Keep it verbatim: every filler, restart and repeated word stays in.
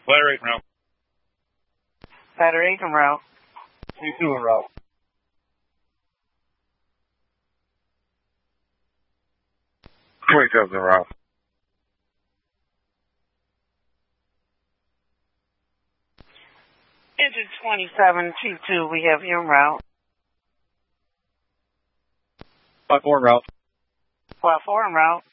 Ladder eight en route. Ladder eight en route. twenty-two en route. twenty-seven en route. Engine twenty-seven two two, we have you en route. five four en route. five four en route.